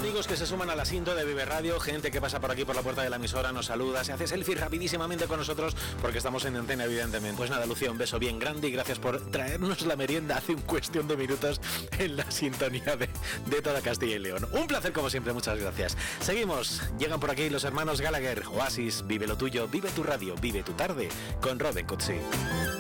amigos que se suman a la cinta de Vive Radio, gente que pasa por aquí por la puerta de la emisora, nos saluda, se hace selfie rapidísimamente con nosotros porque estamos en antena, evidentemente. Pues nada, Lucía, un beso bien grande y gracias por traernos la merienda hace un cuestión de minutos en la sintonía de toda Castilla y León. Un placer como siempre, muchas gracias. Seguimos, llegan por aquí los hermanos Gallagher, Oasis, vive lo tuyo, vive tu radio, vive tu tarde, con Robin Cutsi.